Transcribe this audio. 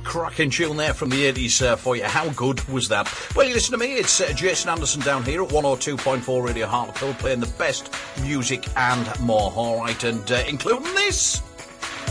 Cracking tune there from the 80s for you. How good was that? Well, you listen to me, it's Jason Anderson down here at 102.4 Radio Hartlepool, playing the best music and more, alright, and including this.